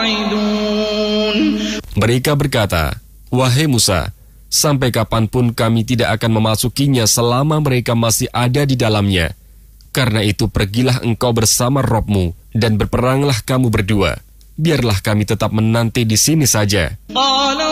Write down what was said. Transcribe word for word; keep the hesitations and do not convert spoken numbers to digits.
قاعدون. Mereka berkata, "Wahai Musa, sampai kapanpun kami tidak akan memasukinya selama mereka masih ada di dalamnya. Karena itu pergilah engkau bersama Rabb-Mu dan berperanglah kamu berdua. Biarlah kami tetap menanti di sini saja."